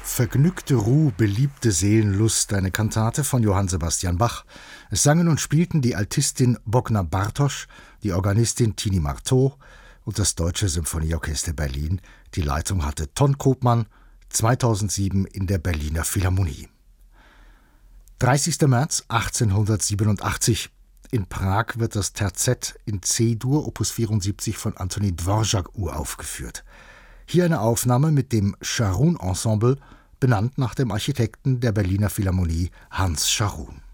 Vergnügte Ruh, beliebte Seelenlust, eine Kantate von Johann Sebastian Bach. Es sangen und spielten die Altistin Bogna Bartosch, die Organistin Tini Marteau und das Deutsche Symphonieorchester Berlin. Die Leitung hatte Ton Koopman, 2007 in der Berliner Philharmonie. 30. März 1887. In Prag wird das Terzett in C-Dur, Opus 74 von Antonín Dvořák uraufgeführt. Hier eine Aufnahme mit dem Scharoun Ensemble, benannt nach dem Architekten der Berliner Philharmonie Hans Scharoun.